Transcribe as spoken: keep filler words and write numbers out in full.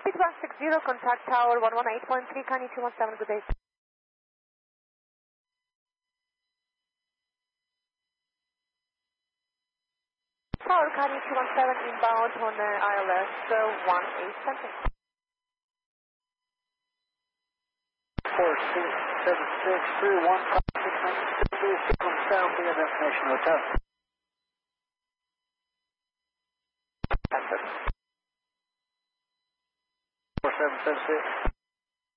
eight one six zero, contact tower one one eight point three, Kanye two one seven, good day. Tower Kanye two one seven, inbound on uh, I L S uh, one eight something. four six seven six three one five six nine two from South Via Destination Hotel. That's it. four seven seven six.